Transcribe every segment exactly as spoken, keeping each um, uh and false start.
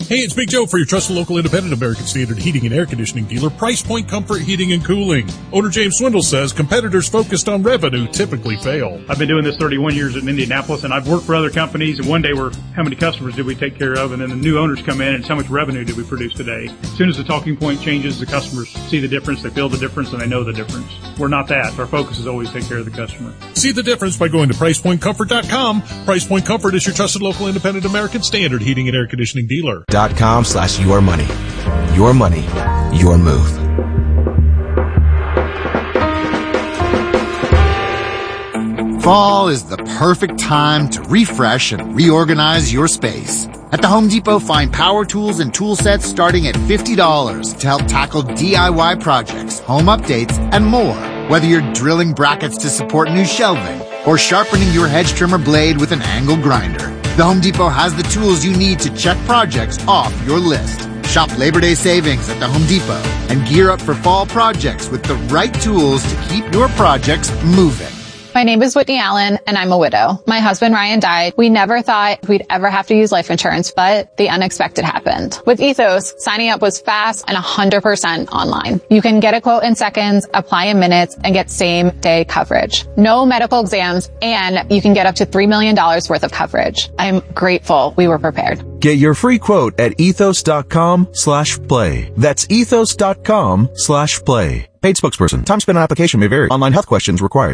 Hey, it's Big Joe for your trusted local independent American Standard heating and air conditioning dealer, Price Point Comfort Heating and Cooling. Owner James Swindle says competitors focused on revenue typically fail. I've been doing this thirty-one years in Indianapolis, and I've worked for other companies, and one day we're, how many customers did we take care of? And then the new owners come in, and it's how much revenue did we produce today? As soon as the talking point changes, the customers see the difference, they feel the difference, and they know the difference. We're not that. Our focus is always take care of the customer. See the difference by going to price point comfort dot com. Price Point Comfort is your trusted local independent American Standard heating and air conditioning dealer. Dot com slash your money. Your money, your move. Fall is the perfect time to refresh and reorganize your space. At the Home Depot, find power tools and tool sets starting at fifty dollars to help tackle D I Y projects, home updates, and more. Whether you're drilling brackets to support new shelving or sharpening your hedge trimmer blade with an angle grinder, the Home Depot has the tools you need to check projects off your list. Shop Labor Day savings at the Home Depot and gear up for fall projects with the right tools to keep your projects moving. My name is Whitney Allen, and I'm a widow. My husband, Ryan, died. We never thought we'd ever have to use life insurance, but the unexpected happened. With Ethos, signing up was fast and one hundred percent online. You can get a quote in seconds, apply in minutes, and get same-day coverage. No medical exams, and you can get up to three million dollars worth of coverage. I'm grateful we were prepared. Get your free quote at ethos.com slash play. That's ethos.com slash play. Paid spokesperson. Time spent on application may vary. Online health questions required.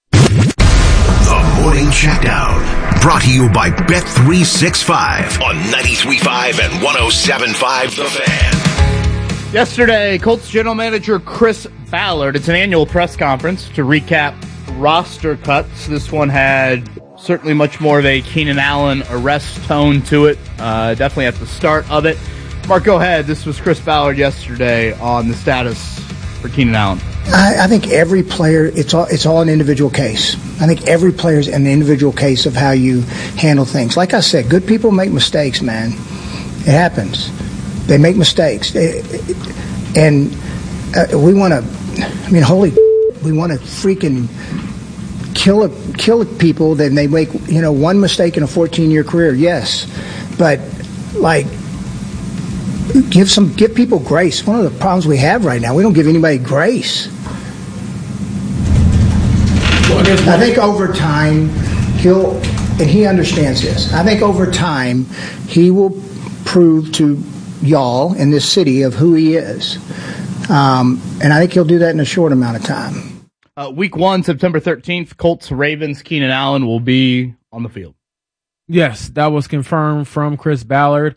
The Morning Checkdown, brought to you by Bet three sixty-five on ninety-three point five and one oh seven point five The Fan. Yesterday, Colts general manager Chris Ballard, it's an annual press conference to recap roster cuts. This one had certainly much more of a Keenan Allen arrest tone to it, uh, definitely at the start of it. Mark, go ahead. This was Chris Ballard yesterday on the status for Keenan Allen. I, I think every player, it's all it's all an individual case. I think every player is an individual case of how you handle things. Like I said, good people make mistakes, man. It happens. They make mistakes. It, it, and uh, we want to, I mean, holy, we want to freaking kill a, kill people. Then they make, you know, one mistake in a fourteen-year career, yes. But, like, Give some, give people grace. One of the problems we have right now, we don't give anybody grace. I think over time, he'll, and he understands this, I think over time, he will prove to y'all in this city of who he is. Um, and I think he'll do that in a short amount of time. Uh, week one, September thirteenth, Colts, Ravens, Keenan Allen will be on the field. Yes, that was confirmed from Chris Ballard.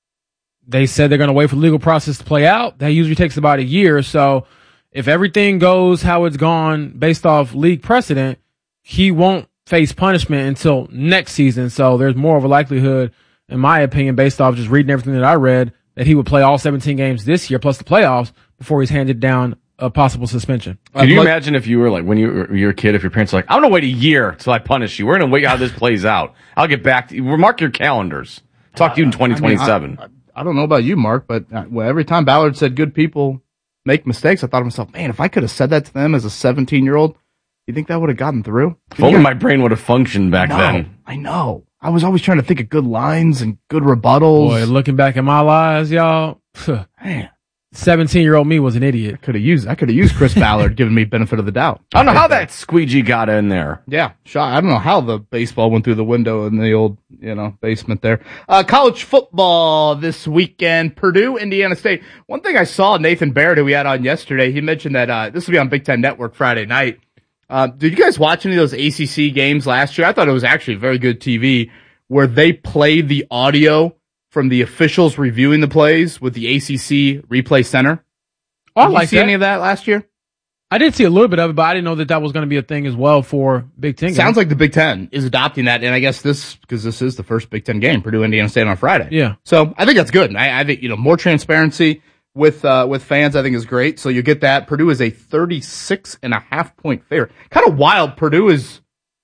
They said they're going to wait for the legal process to play out. That usually takes about a year. So if everything goes how it's gone based off league precedent, he won't face punishment until next season. So there's more of a likelihood, in my opinion, based off just reading everything that I read, that he would play all seventeen games this year plus the playoffs before he's handed down a possible suspension. Can you imagine if you were like, when you were you're a kid, if your parents were like, I'm going to wait a year till I punish you. We're going to wait how this plays out. I'll get back to you. Mark your calendars. Talk to you in twenty twenty-seven. I mean, I, I, I don't know about you, Mark, but well, every time Ballard said good people make mistakes, I thought to myself, man, if I could have said that to them as a seventeen-year-old, you think that would have gotten through? If only my brain would have functioned back I then. I know. I was always trying to think of good lines and good rebuttals. Boy, looking back at my lies, y'all, man, seventeen-year-old me was an idiot. I could have used I could have used Chris Ballard, giving me benefit of the doubt. I don't know how that squeegee got in there. Yeah, I don't know how the baseball went through the window in the old, you know, basement there. Uh, college football this weekend, Purdue, Indiana State. One thing I saw Nathan Baird, who we had on yesterday, he mentioned that uh, this will be on Big Ten Network Friday night. Uh, did you guys watch any of those A C C games last year? I thought it was actually very good T V where they played the audio from the officials reviewing the plays with the A C C Replay Center. Oh, I did like you see that. any of that last year? I did see a little bit of it, but I didn't know that that was going to be a thing as well for Big Ten games. Sounds like the Big Ten is adopting that, and I guess this, because this is the first Big Ten game, Purdue, Indiana State on Friday. Yeah. So I think that's good. I, I think, you know, more transparency with, uh, with fans, I think is great. So you get that. Purdue is a thirty-six and a half point favorite. Kind of wild. Purdue is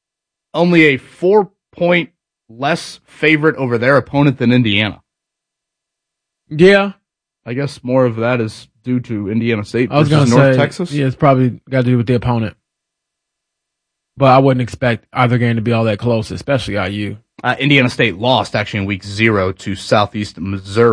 only a four point less favorite over their opponent than Indiana. Yeah. I guess more of that is due to Indiana State I was versus gonna North say, Texas. Yeah, it's probably got to do with the opponent. But I wouldn't expect either game to be all that close, especially I U. Uh, Indiana State lost actually in week zero to Southeast Missouri.